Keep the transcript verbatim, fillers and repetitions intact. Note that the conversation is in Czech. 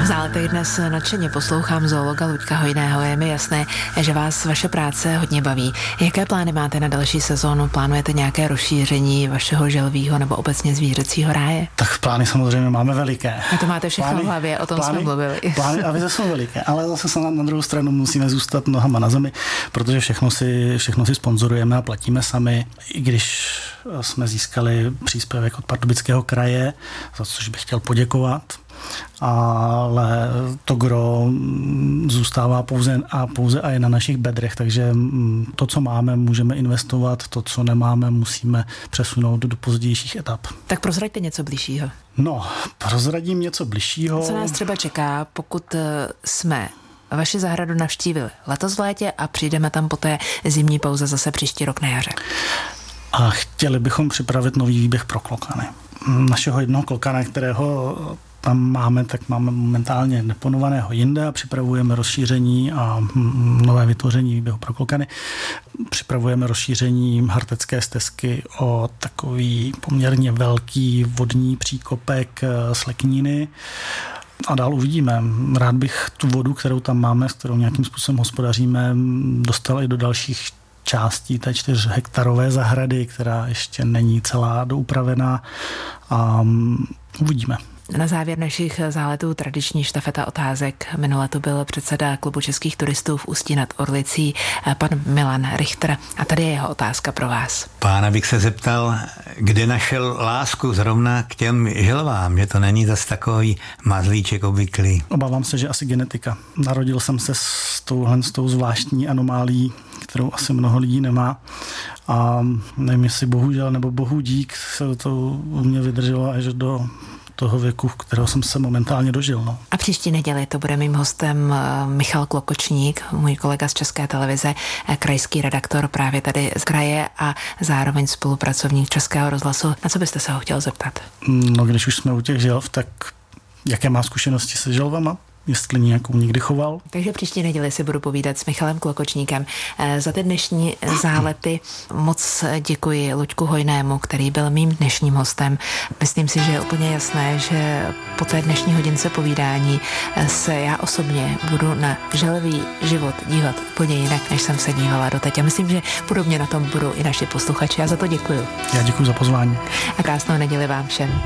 V Záletech dnes nadšeně poslouchám zoologa Luďka Hojného. Je mi jasné, že vás vaše práce hodně baví. Jaké plány máte na další sezónu? Plánujete nějaké rozšíření vašeho želvího nebo obecně zvířecího ráje? Tak plány samozřejmě máme veliké. A to máte všechno plány, v hlavě, o tom plány, jsme mluvili. Plány a vize jsou veliké, ale zase se na, na druhou stranu musíme zůstat nohama na zemi, protože všechno si, všechno si sponzorujeme a platíme sami, i když jsme získali příspěvek od Pardubického kraje, za což bych chtěl poděkovat. Ale to gro zůstává pouze a pouze a je na našich bedrech, takže to, co máme, můžeme investovat, to, co nemáme, musíme přesunout do pozdějších etap. Tak prozraďte něco bližšího. No, prozradím něco bližšího. Co nás třeba čeká, pokud jsme vaši zahradu navštívili letos v létě a přijdeme tam po té zimní pauze zase příští rok na jaře? A chtěli bychom připravit nový výběh pro klokany. Našeho jednoho klokana, kterého tam máme, tak máme momentálně deponovaného jinde a připravujeme rozšíření a nové vytvoření výběhu pro klokany. Připravujeme rozšíření Hartecké stezky o takový poměrně velký vodní příkopek z Lekníny. A dál uvidíme. Rád bych tu vodu, kterou tam máme, s kterou nějakým způsobem hospodaříme, dostal i do dalších částí té čtyřhektarové zahrady, která ještě není celá doupravená, a uvidíme. Na závěr našich záletů tradiční štafeta otázek. Minule to byl předseda Klubu českých turistů v Ústí nad Orlicí, pan Milan Richter. A tady je jeho otázka pro vás. Pána bych se zeptal, kde našel lásku zrovna k těm želvám, že to není zas takový mazlíček obvyklý. Obávám se, že asi genetika. Narodil jsem se s touhle s tou zvláštní anomálí, kterou asi mnoho lidí nemá. A nevím, jestli bohužel nebo bohu dík se to u mě vydrželo až do toho věku, kterého jsem se momentálně dožil. No. A příští neděli to bude mým hostem Michal Klokočník, můj kolega z České televize, krajský redaktor právě tady z kraje a zároveň spolupracovník Českého rozhlasu. Na co byste se ho chtěl zeptat? No, když už jsme u těch želv, tak jaké má zkušenosti se želvama? Jestli nějakou nikdy choval. Takže příští neděli si budu povídat s Michalem Klokočníkem. Za ty dnešní zálety moc děkuji Luďku Hojnému, který byl mým dnešním hostem. Myslím si, že je úplně jasné, že po té dnešní hodince povídání se já osobně budu na želvý život dívat úplně jinak, než jsem se dívala doteď. A myslím, že podobně na tom budou i naši posluchači. Já za to děkuji. Já děkuji za pozvání. A krásnou neděli vám všem.